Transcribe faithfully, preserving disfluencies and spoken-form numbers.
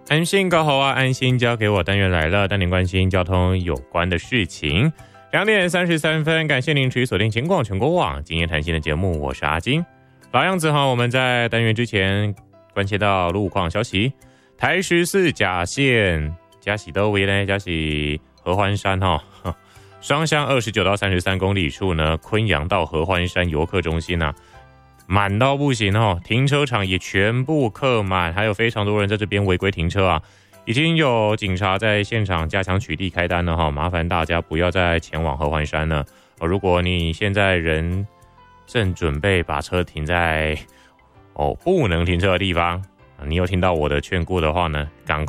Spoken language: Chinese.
安心搞好啊，安心交给我。单元来了，带您关心交通有关的事情。两点三十三分，感谢您持续锁定全广全国网今夜谈心的节目，我是阿金。老样子哈，我们在单元之前关切到路况消息。台十四甲线嘉喜都围呢，嘉喜合欢山哈，双向二十九到三十三公里处呢，昆阳到合欢山游客中心啊，满到不行哦，停车场也全部客满，还有非常多人在这边违规停车啊。已经有警察在现场加强取缔开单了哈，麻烦大家不要再前往合欢山了。哦，如果你现在人正准备把车停在哦不能停车的地方，你有听到我的劝顾的话呢，赶快